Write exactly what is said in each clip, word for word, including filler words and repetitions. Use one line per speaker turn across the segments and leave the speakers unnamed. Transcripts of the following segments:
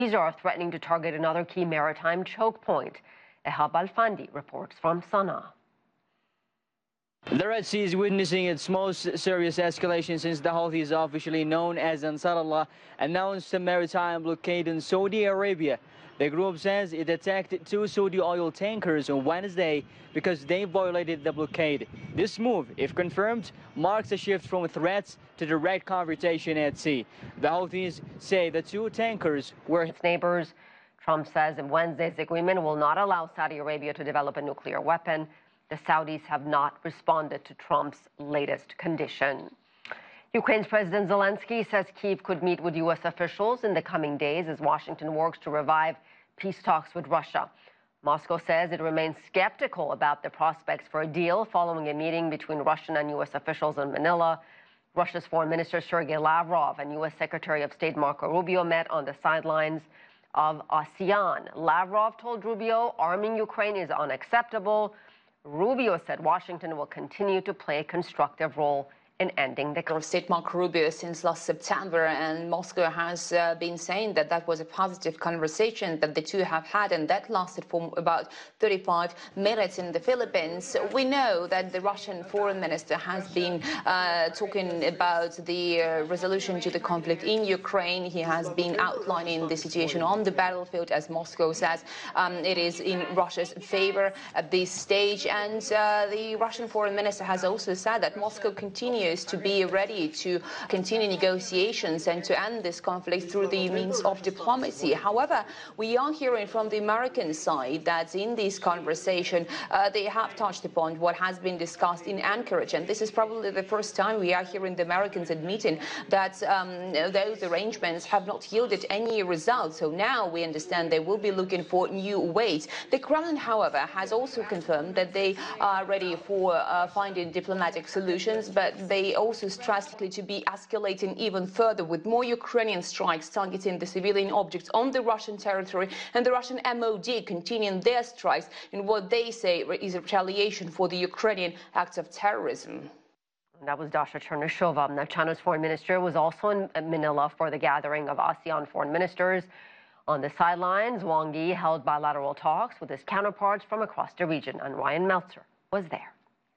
These are threatening to target another key maritime choke point. Ehab Al-Fandi reports from Sana'a.
The Red Sea is witnessing its most serious escalation since the Houthis, officially known as Ansar Allah, announced a maritime blockade in Saudi Arabia. The group says it attacked two Saudi oil tankers on Wednesday because they violated the blockade. This move, if confirmed, marks a shift from threats to direct confrontation at sea. The Houthis say the two tankers were
its neighbors. Trump says in Wednesday's agreement will not allow Saudi Arabia to develop a nuclear weapon. The Saudis have not responded to Trump's latest condition. Ukraine's President Zelensky says Kyiv could meet with U S officials in the coming days as Washington works to revive peace talks with Russia. Moscow says it remains skeptical about the prospects for a deal following a meeting between Russian and U S officials in Manila. Russia's Foreign Minister Sergei Lavrov and U S Secretary of State Marco Rubio met on the sidelines of ASEAN. Lavrov told Rubio arming Ukraine is unacceptable. Rubio said Washington will continue to play a constructive role in ending the
conflict. State Marco Rubio since last September, and Moscow has uh, been saying that that was a positive conversation that the two have had, and that lasted for about thirty-five minutes in the Philippines. We know that the Russian foreign minister has been uh, talking about the uh, resolution to the conflict in Ukraine. He has been outlining the situation on the battlefield, as Moscow says um, it is in Russia's favor at this stage, and uh, the Russian foreign minister has also said that Moscow continues to be ready to continue negotiations and to end this conflict through the means of diplomacy. However, we are hearing from the American side that in this conversation uh, they have touched upon what has been discussed in Anchorage, and this is probably the first time we are hearing the Americans admitting that um, those arrangements have not yielded any results. So now we understand they will be looking for new ways. The Kremlin, however, has also confirmed that they are ready for uh, finding diplomatic solutions, but they They also stressed it to be escalating even further, with more Ukrainian strikes targeting the civilian objects on the Russian territory, and the Russian M O D continuing their strikes in what they say is a retaliation for the Ukrainian acts of terrorism.
That was Dasha Chernyshova. Now, China's foreign minister was also in Manila for the gathering of ASEAN foreign ministers. On the sidelines, Wang Yi held bilateral talks with his counterparts from across the region, and Ryan Meltzer was there.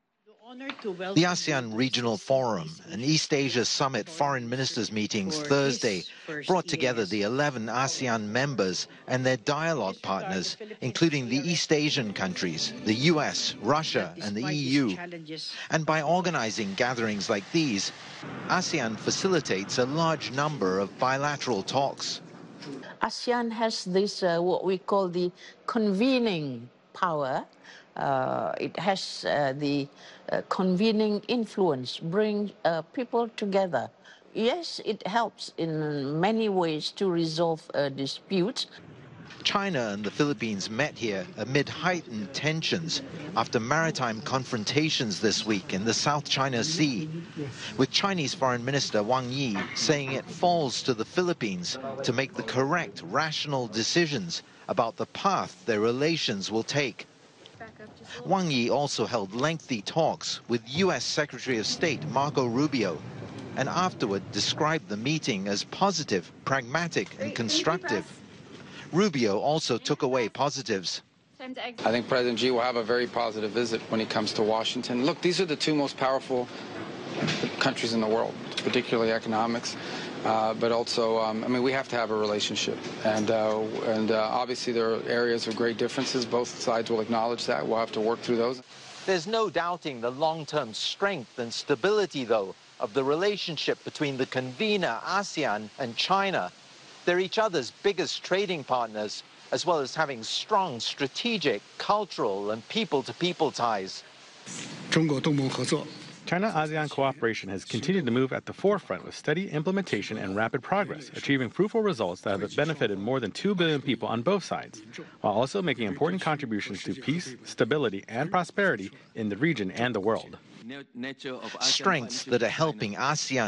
The ASEAN Regional Forum and East Asia Summit foreign ministers meetings Thursday brought together the eleven ASEAN members and their dialogue partners, including the East Asian countries, the U S, Russia, and the E U. And by organizing gatherings like these, ASEAN facilitates a large number of bilateral talks.
ASEAN has this, uh, what we call the convening power. Uh, it has uh, the uh, convening influence, bring uh, people together. Yes, it helps in many ways to resolve uh, disputes.
China and the Philippines met here amid heightened tensions after maritime confrontations this week in the South China Sea, with Chinese Foreign Minister Wang Yi saying it falls to the Philippines to make the correct, rational decisions about the path their relations will take. Wang Yi also held lengthy talks with U S Secretary of State Marco Rubio, and afterward described the meeting as positive, pragmatic, and constructive. Rubio also took away positives.
I think President Xi will have a very positive visit when he comes to Washington. Look, these are the two most powerful countries in the world, particularly economics. Uh, but also, um, I mean, we have to have a relationship, and uh, and uh, obviously there are areas of great differences. Both sides will acknowledge that. We'll have to work through those.
There's no doubting the long-term strength and stability, though, of the relationship between the convener ASEAN and China. They're each other's biggest trading partners, as well as having strong strategic, cultural, and people-to-people ties.
China-ASEAN cooperation has continued to move at the forefront with steady implementation and rapid progress, achieving fruitful results that have benefited more than two billion people on both sides, while also making important contributions to peace, stability, and prosperity in the region and the world.
Strengths that are helping ASEAN